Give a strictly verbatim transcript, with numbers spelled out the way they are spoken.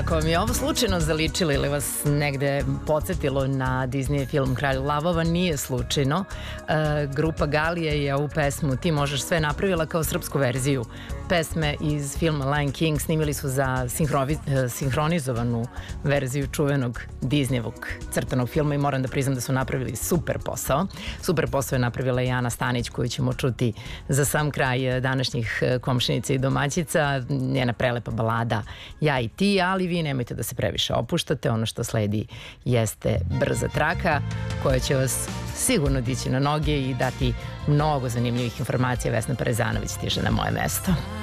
Ako vam je ovo slučajno zaličilo ili vas negde podsjetilo na Disney film Kralj lavova, nije slučajno. E, grupa Galija je ovu pesmu Ti možeš sve napravila kao srpsku verziju pesme iz filma Lion King. Snimili su za sinhronizovanu verziju čuvenog Disneyevog crtanog filma i moram da priznam da su napravili super posao. Super posao je napravila i Ana Stanić, koju ćemo čuti za sam kraj današnjih Komšinica i domaćica. Njena prelepa balada Ja i ti, ali vi nemojte da se previše opuštate. Ono što sledi jeste brza traka koja će vas sigurno dići na noge i dati mnogo zanimljivih informacija. Vesna Parezanović stiže na moje mesto.